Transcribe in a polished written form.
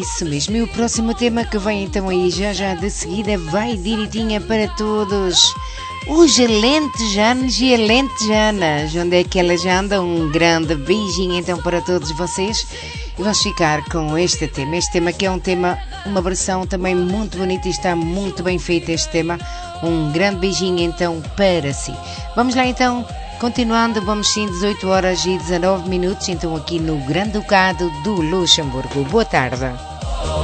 isso mesmo. E o próximo tema que vem então aí já de seguida vai direitinha para todos os alentejanos e alentejanas. Onde é que elas andam? Um grande beijinho então para todos vocês. E vamos ficar com este tema. Este tema que é um tema, uma versão também muito bonita e está muito bem feito este tema. Um grande beijinho então para si. Vamos lá então, continuando, vamos sim, 18 horas e 19 minutos, então aqui no Grande Ducado do Luxemburgo. Boa tarde.